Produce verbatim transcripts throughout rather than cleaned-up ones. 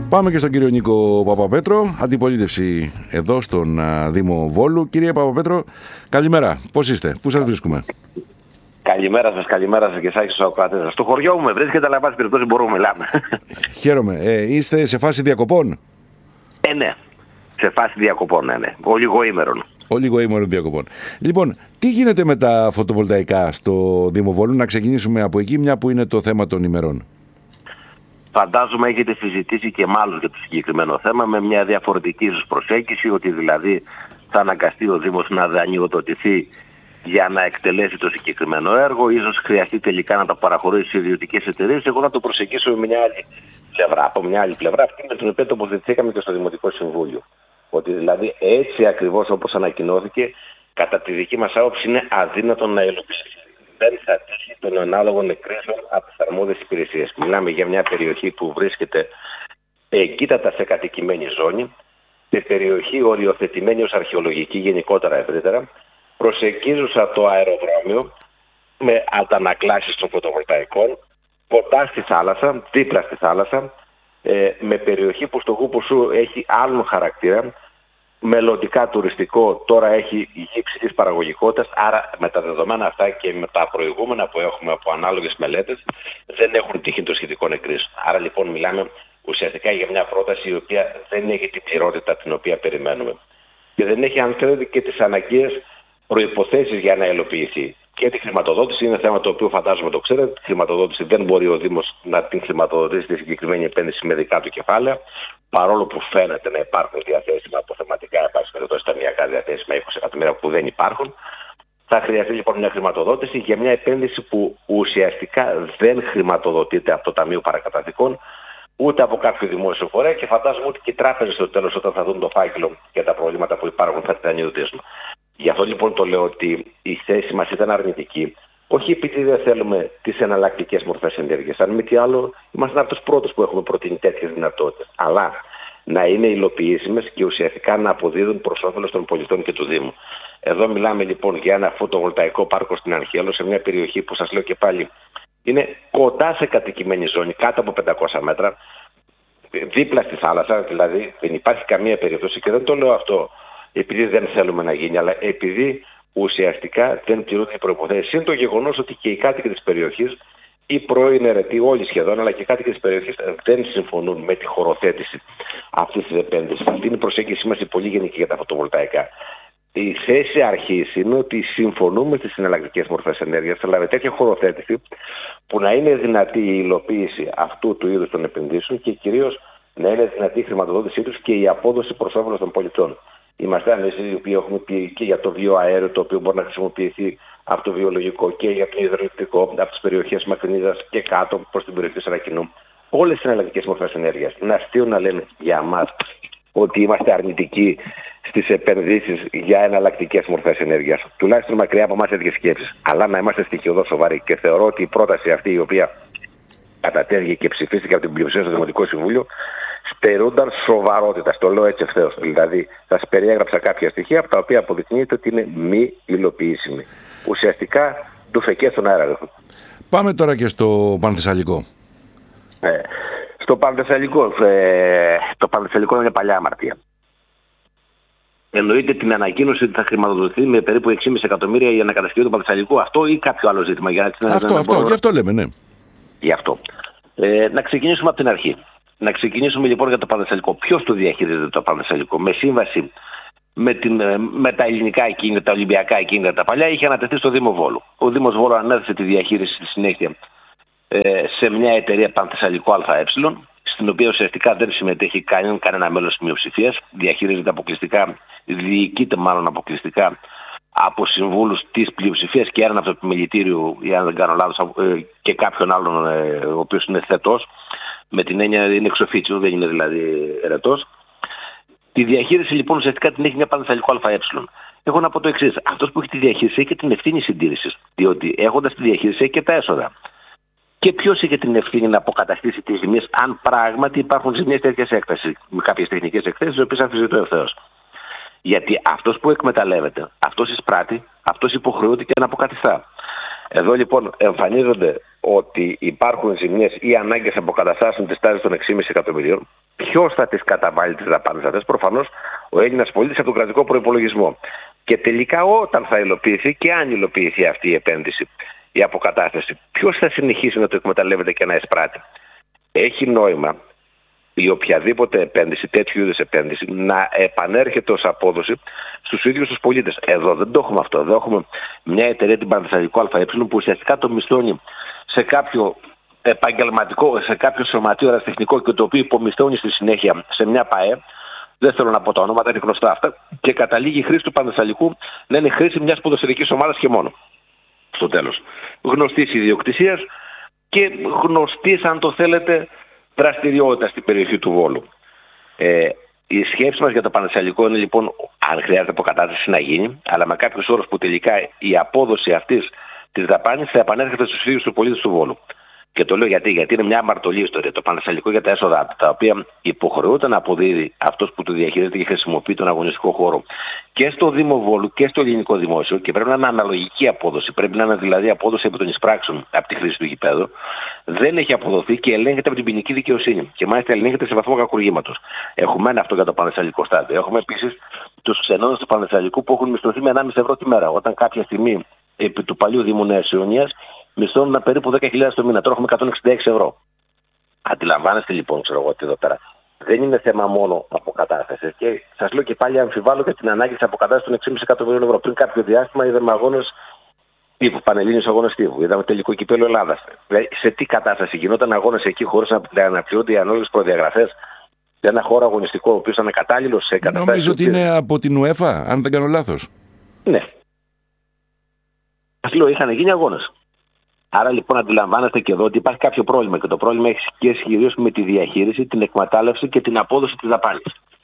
Πάμε και στον κύριο Νίκο Παπαπέτρο, αντιπολίτευση εδώ στον α, Δήμο Βόλου. Κύριε Παπαπέτρο, καλημέρα. Πώς είστε, πού σας βρίσκουμε? Καλημέρα σας, καλημέρα σας και εσάς και στους ακροατές σας. Στο χωριό μου με βρίσκεται, αλλά εν πάση περιπτώσει μπορούμε να μιλάμε. Χαίρομαι. Ε, είστε σε φάση διακοπών? Ε, ναι. Σε φάση διακοπών, ναι, ναι. Ολιγοήμερων. Ολιγοήμερων διακοπών. Λοιπόν, τι γίνεται με τα φωτοβολταϊκά στο Δήμο Βόλου? Να ξεκινήσουμε από εκεί, μια που είναι το θέμα των ημερών. Φαντάζομαι έχετε συζητήσει και μάλλον για το συγκεκριμένο θέμα με μια διαφορετική ίσως προσέγγιση, ότι δηλαδή θα αναγκαστεί ο Δήμος να δανειοδοτηθεί για να εκτελέσει το συγκεκριμένο έργο, ίσως χρειαστεί τελικά να τα παραχωρήσει σε ιδιωτικές εταιρείες. Εγώ να το προσεγγίσω με μια άλλη πλευρά. Από μια άλλη πλευρά, αυτή με την οποία τοποθετηθήκαμε και στο Δημοτικό Συμβούλιο. Ότι δηλαδή έτσι ακριβώς όπως ανακοινώθηκε, κατά τη δική μας άποψη είναι αδύνατο να υλοποιηθεί. Δεν θα τύχει των ανάλογων εκκρίσεων από τις αρμόδιες υπηρεσίες. Μιλάμε για μια περιοχή που βρίσκεται εγκύτατα σε κατοικημένη ζώνη, σε περιοχή οριοθετημένη ως αρχαιολογική γενικότερα ευρύτερα, προσεγγίζουσα το αεροδρόμιο με αντανακλάσεις των φωτοβολταϊκών, κοντά στη θάλασσα, δίπλα στη θάλασσα, ε, με περιοχή που στο γούπο σου έχει άλλον χαρακτήρα, μελλοντικά τουριστικό, τώρα έχει γη υψηλής παραγωγικότητας, άρα με τα δεδομένα αυτά και με τα προηγούμενα που έχουμε από ανάλογες μελέτες δεν έχουν τύχει των σχετικών εκκρίσεων. Άρα λοιπόν μιλάμε ουσιαστικά για μια πρόταση η οποία δεν έχει την πληρότητα την οποία περιμένουμε και δεν έχει, αν θέλετε, και τις αναγκαίες προϋποθέσεις για να υλοποιηθεί. Και τη χρηματοδότηση είναι θέμα το οποίο φαντάζομαι το ξέρετε. Τη χρηματοδότηση δεν μπορεί ο Δήμος να την χρηματοδοτήσει τη συγκεκριμένη επένδυση με δικά του κεφάλαια, παρόλο που φαίνεται να υπάρχουν διαθέσιμα αποθεματικά, υπάρχει περιπτώσει ταμιακά διαθέσιμα είκοσι εκατομμύρια που δεν υπάρχουν. Θα χρειαστεί λοιπόν μια χρηματοδότηση για μια επένδυση που ουσιαστικά δεν χρηματοδοτείται από το Ταμείο Παρακαταθήκων ούτε από κάποιο δημόσιο φορέα και φαντάζομαι ότι και οι τράπεζες στο τέλος, όταν θα δουν το φάκελο και τα προβλήματα που υπάρχουν, θα την δανειοδοτήσουν. Γι' αυτό λοιπόν το λέω ότι η θέση μας ήταν αρνητική, όχι επειδή δεν θέλουμε τις εναλλακτικές μορφές ενέργειας. Αν μη τι άλλο, είμαστε από τους πρώτους που έχουμε προτείνει τέτοιες δυνατότητες. Αλλά να είναι υλοποιήσιμες και ουσιαστικά να αποδίδουν προς όφελος των πολιτών και του Δήμου. Εδώ μιλάμε λοιπόν για ένα φωτοβολταϊκό πάρκο στην Αρχαίλο, σε μια περιοχή που σας λέω και πάλι είναι κοντά σε κατοικημένη ζώνη, κάτω από πεντακόσια μέτρα, δίπλα στη θάλασσα, δηλαδή δεν υπάρχει καμία περίπτωση και δεν το λέω αυτό επειδή δεν θέλουμε να γίνει, αλλά επειδή ουσιαστικά δεν πληρούνται οι προϋποθέσεις. Είναι το γεγονός ότι και οι κάτοικοι της περιοχής, οι πρώην αιρετοί, όλοι σχεδόν, αλλά και οι κάτοικοι της περιοχής δεν συμφωνούν με τη χωροθέτηση αυτής της επένδυσης. Αυτή είναι η προσέγγιση μας η πολύ γενική για τα φωτοβολταϊκά. Η θέση αρχής είναι ότι συμφωνούμε στις συναλλακτικές μορφές ενέργειας, αλλά με τέτοια χωροθέτηση που να είναι δυνατή η υλοποίηση αυτού του είδους των επενδύσεων και κυρίως να είναι δυνατή η χρηματοδότησή τους και η απόδοση προς όφελος των πολιτών. Είμαστε ανέσαι οι οποίοι έχουμε πει και για το βιοαέριο, το οποίο μπορεί να χρησιμοποιηθεί από το βιολογικό και για το υδροελεκτρικό, από τις περιοχές Μακρινίδας και κάτω προς την περιοχή Σαρακινού. Όλες τις εναλλακτικές μορφές ενέργειας. Είναι αστείο να λένε για μας ότι είμαστε αρνητικοί στις επενδύσεις για εναλλακτικές μορφές ενέργειας. Τουλάχιστον μακριά από εμάς τέτοιες σκέψεις. Αλλά να είμαστε στοιχειοδός σοβαροί και θεωρώ ότι η πρόταση αυτή η οποία κατατέθηκε και ψηφίστηκε από την πλειοψηφία στο Δημοτικό Συμβούλιο στερούνταν σοβαρότητα. Το λέω έτσι ευθέως. Δηλαδή, θα σας περιέγραψα κάποια στοιχεία από τα οποία αποδεικνύεται ότι είναι μη υλοποιήσιμη. Ουσιαστικά, ντουφεκές στον αέρα. Πάμε τώρα και στο Πανθεσσαλικό. Ε, στο Πανθεσσαλικό. Ε, το Πανθεσσαλικό είναι μια παλιά αμαρτία. Εννοείται την ανακοίνωση ότι θα χρηματοδοτηθεί με περίπου έξι κόμμα πέντε εκατομμύρια η ανακατασκευή του Πανθεσσαλικού. Αυτό ή κάποιο άλλο ζήτημα? Για να αυτό, αυτό, μπορώ... γι' αυτό λέμε, ναι. Γι' αυτό. Ε, να ξεκινήσουμε από την αρχή. Να ξεκινήσουμε λοιπόν για το Πανθεσσαλικό. Ποιος το διαχειρίζεται το Πανθεσσαλικό? Με σύμβαση με, την, με τα ελληνικά εκείνα, τα ολυμπιακά εκείνα τα παλιά, είχε ανατεθεί στο Δήμο Βόλου. Ο Δήμος Βόλου ανέθεσε τη διαχείριση στη συνέχεια ε, σε μια εταιρεία Πανθεσσαλικό ΑΕ, στην οποία ουσιαστικά δεν συμμετέχει κανένα, κανένα μέλος της μειοψηφίας. Διαχειρίζεται αποκλειστικά, διοικείται μάλλον αποκλειστικά από συμβούλους της πλειοψηφίας και έναν από το επιμελητήριο, αν δεν κάνω λάθος, ε, και κάποιον άλλον, ε, ο οποίος είναι θετός. Με την έννοια είναι εξοφίτσιο, δεν είναι δηλαδή ερετός. Τη διαχείριση λοιπόν ουσιαστικά την έχει μια Πανθεσσαλικό ΑΕ. Έχω να πω το εξής. Αυτός που έχει τη διαχείριση έχει και την ευθύνη συντήρησης. Διότι έχοντας τη διαχείριση έχει και τα έσοδα. Και ποιος έχει την ευθύνη να αποκαταστήσει τις ζημίες, αν πράγματι υπάρχουν ζημίες τέτοιες έκτασης, με κάποιες τεχνικές εκθέσεις, τις οποίες αμφισβητώ ευθέως. Γιατί αυτός που εκμεταλλεύεται, αυτός εισπράττει, αυτός υποχρεούται και να αποκαθιστά. Εδώ λοιπόν εμφανίζονται ότι υπάρχουν ζημίες ή ανάγκες αποκαταστάσεων της τάξης των έξι κόμμα πέντε εκατομμυρίων. ποιος θα τις καταβάλει τις δαπάνες αυτές? Προφανώς ο Έλληνας πολίτης από τον κρατικό προϋπολογισμό. Και τελικά όταν θα υλοποιηθεί και αν υλοποιηθεί αυτή η επένδυση, η αποκατάσταση, ποιος θα συνεχίσει να το εκμεταλλεύεται και να εισπράττει? Έχει νόημα η οποιαδήποτε επένδυση, τέτοιου είδους επένδυση, να επανέρχεται ως απόδοση στους ίδιους τους πολίτες. Εδώ δεν το έχουμε αυτό. Εδώ έχουμε μια εταιρεία, την Πανθεσσαλικό ΑΕ, που ουσιαστικά το μισθώνει σε κάποιο επαγγελματικό, σε κάποιο σωματείο αεραστεχνικό και το οποίο υπομισθώνει στη συνέχεια σε μια ΠΑΕ. Δεν θέλω να πω τα ονόματα, είναι γνωστά αυτά. Και καταλήγει η χρήση του Πανθεσσαλικού να είναι χρήση μιας ποδοσφαιρικής ομάδας και μόνο. Στο τέλος. Γνωστής ιδιοκτησίας και γνωστής, αν το θέλετε, δραστηριότητα στην περιοχή του Βόλου. Ε, η σκέψη μας για το Πανθεσσαλικό είναι λοιπόν, αν χρειάζεται αποκατάσταση, να γίνει, αλλά με κάποιους όρους που τελικά η απόδοση αυτής της δαπάνης θα επανέρχεται στους ίδιους τους πολίτες του Βόλου. Και το λέω γιατί, γιατί είναι μια αμαρτωλή ιστορία. Το Πανθεσσαλικό για τα έσοδα, τα οποία υποχρεούται να αποδίδει αυτός που το διαχειρίζεται και χρησιμοποιεί τον αγωνιστικό χώρο και στο Δήμο Βόλου και στο ελληνικό δημόσιο, και πρέπει να είναι αναλογική απόδοση. Πρέπει να είναι δηλαδή απόδοση από των εισπράξεων από τη χρήση του γηπέδου. Δεν έχει αποδοθεί και ελέγχεται από την ποινική δικαιοσύνη. Και μάλιστα ελέγχεται σε βαθμό κακουργήματος. Έχουμε ένα αυτό για το Πανθεσσαλικό στάδιο. Έχουμε επίσης τους ξενώνες του Πανθεσσαλικού που έχουν μισθωθεί με ενάμιση ευρώ τη μέρα. Όταν κάποια στιγμή επί του παλιού Δήμου Νέας Ιωνίας μισθώνουν περίπου δέκα χιλιάδες το μήνα. Τώρα έχουμε εκατόν εξήντα έξι ευρώ. Αντιλαμβάνεστε λοιπόν, ξέρω εγώ, ότι εδώ πέρα δεν είναι θέμα μόνο αποκατάσταση. Και σας λέω και πάλι, αμφιβάλλω για την ανάγκη της αποκατάστασης των έξι κόμμα πέντε εκατομμυρίων ευρώ. Πριν κάποιο διάστημα είδαμε αγώνες τύπου, πανελλήνιους αγώνες τύπου. Είδαμε τελικό κυπέλλου Ελλάδας. Δηλαδή, σε τι κατάσταση γινόταν αγώνες εκεί χωρίς να αναπληρούνται οι ανάλογες προδιαγραφές για ένα χώρο αγωνιστικό, ο οποίος ήταν κατάλληλος σε κατάσταση? Νομίζω ότι είναι από την UEFA, αν δεν κάνω λάθος. Ναι. Σας λέω, είχαν γίνει αγώνες. Άρα λοιπόν αντιλαμβάνεστε και εδώ ότι υπάρχει κάποιο πρόβλημα, και το πρόβλημα έχει σχέση κυρίως με τη διαχείριση, την εκμετάλλευση και την απόδοση της δαπάνης.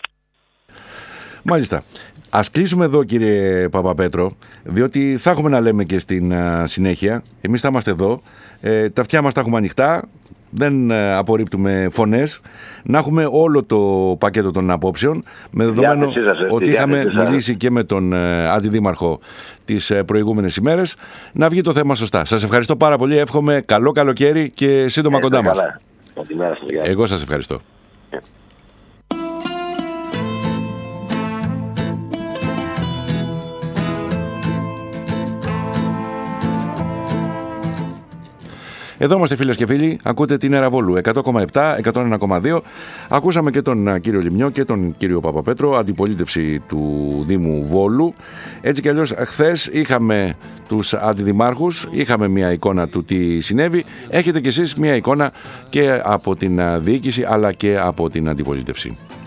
Μάλιστα. Ας κλείσουμε εδώ, κύριε Παπαπέτρο, διότι θα έχουμε να λέμε και στην α, συνέχεια. Εμείς θα είμαστε εδώ, ε, τα αυτιά μας τα έχουμε ανοιχτά, δεν ε, απορρίπτουμε φωνές. Να έχουμε όλο το πακέτο των απόψεων, με δεδομένο σας, ότι είχαμε μιλήσει και με τον ε, αντιδήμαρχο τις ε, προηγούμενες ημέρες, να βγει το θέμα σωστά. Σας ευχαριστώ πάρα πολύ, εύχομαι καλό καλοκαίρι και σύντομα ε, κοντά μας. Εγώ σας ευχαριστώ. Εδώ είμαστε, φίλες και φίλοι, ακούτε την Έρα Βόλου εκατό κόμμα επτά, εκατόν ένα κόμμα δύο. Ακούσαμε και τον κύριο Λιμνιό και τον κύριο Παπαπέτρο, αντιπολίτευση του Δήμου Βόλου. Έτσι κι αλλιώς χθες είχαμε τους αντιδημάρχους, είχαμε μια εικόνα του τι συνέβη. Έχετε κι εσείς μια εικόνα και από την διοίκηση αλλά και από την αντιπολίτευση.